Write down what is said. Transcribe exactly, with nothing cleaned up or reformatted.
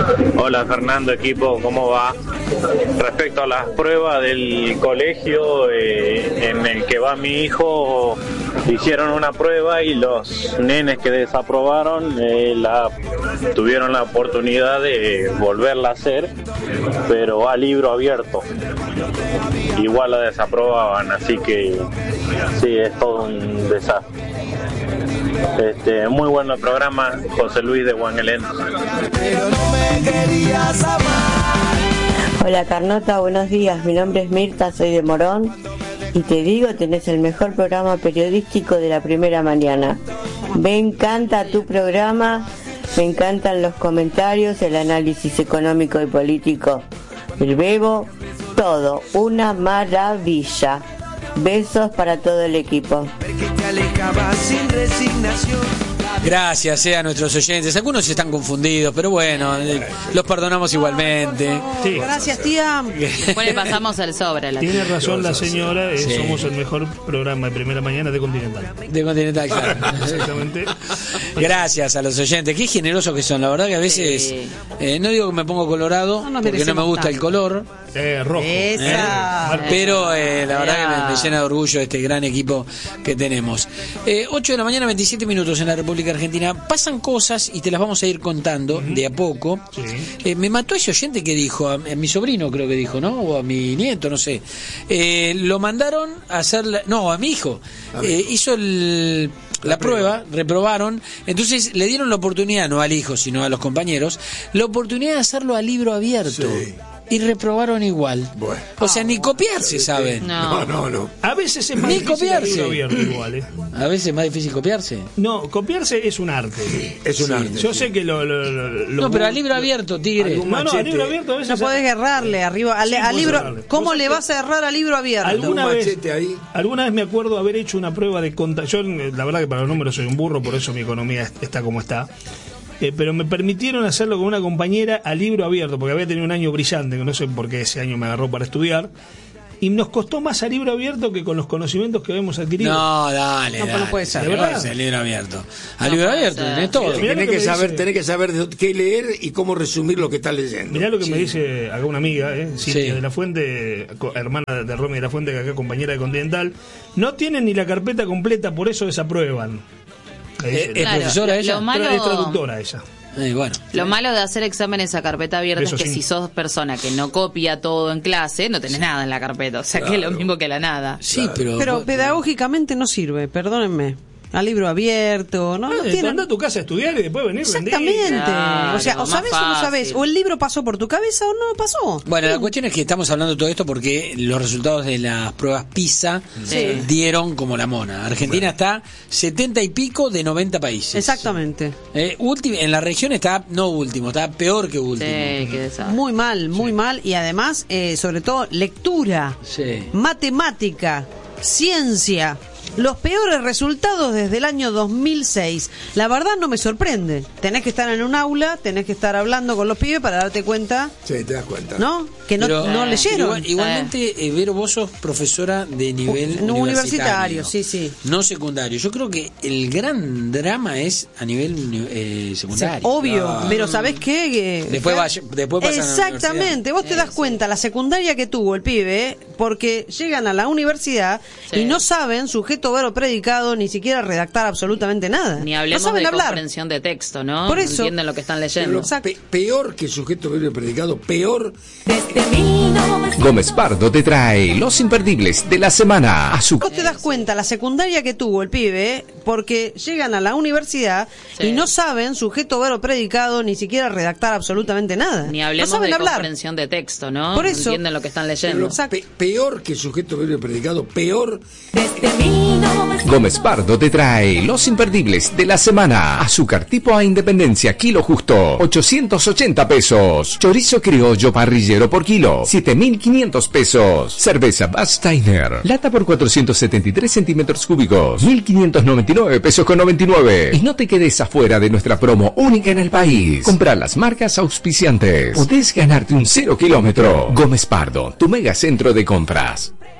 Hola Fernando, equipo, ¿cómo va? Respecto a las pruebas del colegio eh, en el que va mi hijo, hicieron una prueba y los nenes que desaprobaron eh, la, tuvieron la oportunidad de volverla a hacer, pero a libro abierto. Igual la desaprobaban, así que sí, es todo un desastre. Este, muy bueno el programa, José Luis de Guangelén. Hola Carnota, buenos días, mi nombre es Mirta, soy de Morón y te digo, tenés el mejor programa periodístico de la primera mañana. Me encanta tu programa, me encantan los comentarios, el análisis económico y político, el bebo, todo, una maravilla. Besos para todo el equipo. Gracias eh, a nuestros oyentes. Algunos están confundidos, pero bueno, eh, los perdonamos igualmente. Sí. Gracias, tía. Después le pasamos el sobre a la Tiene tía. razón la señora, eh, Sí. somos el mejor programa de primera mañana de Continental. De Continental, claro. Exactamente. Gracias a los oyentes. Qué generosos que son. La verdad que a veces, Sí. eh, no digo que me pongo colorado, No nos porque no me merecemos gusta tanto. el color. Eh, rojo. Esa. Eh, Pero eh, la verdad que me, me Ea. llena de orgullo este gran equipo que tenemos. Eh, ocho de la mañana, veintisiete minutos en la República Argentina. Pasan cosas y te las vamos a ir contando uh-huh. de a poco. Sí. Eh, me mató ese oyente que dijo, a, a mi sobrino creo que dijo, ¿no? O a mi nieto, no sé. Eh, lo mandaron a hacer, la, no, a mi hijo. Eh, hizo el... La, la prueba, prueba, reprobaron, entonces le dieron la oportunidad, no al hijo, sino a los compañeros, la oportunidad de hacerlo a libro abierto. Sí. Y reprobaron igual. Bueno. O sea, ni copiarse, ¿saben? No. No, no, no. A veces es más Ni difícil copiarse. el libro abierto igual, ¿eh? A veces es más difícil copiarse. No, copiarse es un arte. Es un Sí, arte. Yo sí. sé que lo... lo, lo, lo No, pero a libro abierto, tigre. Algún No, no, a machete. libro abierto a veces... No podés errarle arriba al, Sí, al podés libro. errarle. ¿Cómo Vos le sabés vas a errar al libro abierto? Alguna Un vez, machete ahí. alguna vez me acuerdo haber hecho una prueba de conta. Yo, la verdad que para los números soy un burro, por eso mi economía está como está. Eh, pero me permitieron hacerlo con una compañera a libro abierto, porque había tenido un año brillante, que no sé por qué ese año me agarró para estudiar. Y nos costó más a libro abierto que con los conocimientos que habíamos adquirido. No, dale, No, dale. no puede ser. ¿De ¿verdad? verdad? El libro abierto. Al No libro puede abierto, ser. tenés todo. Mirá lo Tenés que que me saber, dice- tenés que saber de- qué leer y cómo resumir lo que estás leyendo. Mirá lo que Sí. me dice acá una amiga, eh, Cintia Sí. de la Fuente, co- hermana de Romy de la Fuente, que acá compañera de Continental. No tienen ni la carpeta completa, por eso desaprueban. Le dice. Eh, ¿Es Claro, profesora lo- ella? lo malo- Es traductora ella. Eh, bueno. Lo malo de hacer exámenes a carpeta abierta Eso es que sí. si sos persona que no copia todo en clase, no tenés nada en la carpeta. O sea que es lo mismo que la nada. Sí, pero... Pero pedagógicamente no sirve, perdónenme. A libro abierto, ¿no? No Eh, tienen- Anda a tu casa a estudiar y después venir Exactamente. Claro, o sea, o más sabes o no sabes, fácil. o el libro pasó por tu cabeza o no pasó. Bueno, la cuestión es que estamos hablando de todo esto porque los resultados de las pruebas PISA Sí. dieron como la mona. Argentina está setenta y pico de noventa países. Exactamente. Eh, último, en la región está, no último, está peor que último. Sí, qué desastre. Muy mal, muy mal. Y además, eh, sobre todo, lectura, Sí. matemática, ciencia. Los peores resultados desde el año dos mil seis. La verdad no me sorprende. Tenés que estar en un aula, tenés que estar hablando con los pibes para darte cuenta, Sí, te das cuenta. ¿no? Que no, Pero- no eh, leyeron. Igual- igualmente, eh, Vero, vos sos profesora de nivel No, universitario. universitario, sí, sí. No secundario. Yo creo que el gran drama es a nivel uni- eh, secundario. Obvio, Ah. pero ¿sabés qué? Eh, Después Fer- vaya- después pasan a la Exactamente, vos te das cuenta la secundaria que tuvo el pibe, porque llegan a la universidad Sí. y no saben, sujeto, verbo, predicado, ni siquiera redactar absolutamente nada. Ni no hablemos saben de hablar. comprensión de texto, ¿no? Por No eso. entienden lo que están Pero leyendo. pe- peor que sujeto verbo predicado, peor. Gómez Pardo te trae los imperdibles de la semana. A su Vos te das cuenta la secundaria que tuvo el pibe, porque llegan a la universidad Sí. y no saben, sujeto, verbo, predicado, ni siquiera redactar absolutamente nada. Ni no hablemos saben de hablar. comprensión de texto, ¿no? Por No eso. entienden lo que están Pero leyendo. Exacto. pe- peor que sujeto verbo predicado, peor. Gómez Pardo te trae los imperdibles de la semana. Azúcar tipo A Independencia, kilo justo, ochocientos ochenta pesos. Chorizo criollo parrillero por kilo, siete mil quinientos pesos. Cerveza Bastiner, lata por cuatrocientos setenta y tres centímetros cúbicos, mil quinientos noventa y nueve pesos con noventa y nueve. Y no te quedes afuera de nuestra promo única en el país. Comprar las marcas auspiciantes. Podés ganarte un cero kilómetro. Gómez Pardo, tu mega centro de compras.